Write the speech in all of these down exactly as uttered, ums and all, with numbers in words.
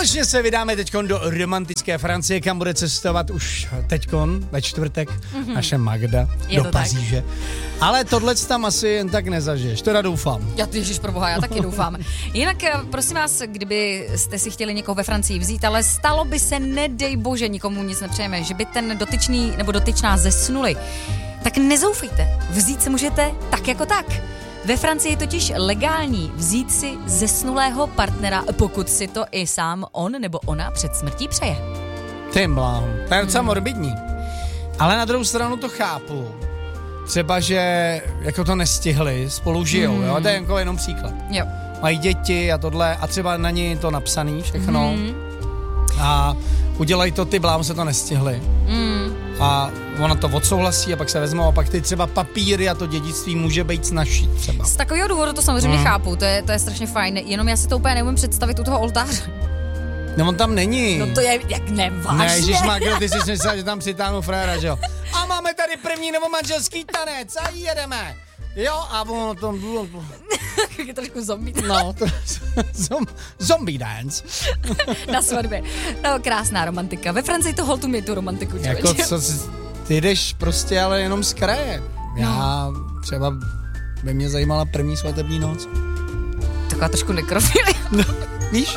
Společně se vydáme teďkon do romantické Francie, kam bude cestovat už teďkon ve čtvrtek mm-hmm. naše Magda Je do to Paříže. Tak. Ale tohle tam asi jen tak nezažiješ, teda doufám. Já ježiš proboha, já taky doufám. Jinak prosím vás, kdyby jste si chtěli někoho ve Francii vzít, ale stalo by se, nedej bože, nikomu nic nepřejeme, že by ten dotyčný nebo dotyčná zesnuli, tak nezoufejte, vzít se můžete tak jako tak. Ve Francii je totiž legální vzít si zesnulého partnera, pokud si to i sám on nebo ona před smrtí přeje. Ty bláho, to je docela hmm. morbidní. Ale na druhou stranu to chápu. Třeba, že jako to nestihli, spolu žijou, hmm. jo? To je jako jenom příklad. Jo. Mají děti a tohle a třeba na ní to napsaný všechno. Hmm. A udělají to, ty blám se to nestihli. Hmm. A ona to odsouhlasí a pak se vezmou a pak ty třeba papíry a to dědictví může být snažší třeba. Z takového důvodu to samozřejmě hmm. chápu, to je, to je strašně fajn, jenom já si to úplně neumím představit u toho oltáře. No on tam není. No to je, jak nevážně. Ne, ježišmarko, ty jsi myslel, že tam přitáhnu fréra, že jo. A máme tady první novomanželský tanec a jedeme. Jo, a ono tam bylo... Je trošku zombie. No, to zom, zombie dance. Na svatbě. No, krásná romantika. Ve Francii to holtu mi tu romantiku. Jako co, ty jdeš prostě ale jenom z kraje. Já no. třeba by mě zajímala první svatební noc. Taková trošku nekrofily. No, víš?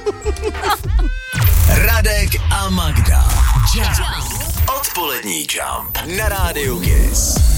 Radek a Magda. Jump. Odpolední Jump na rádiu Kiss.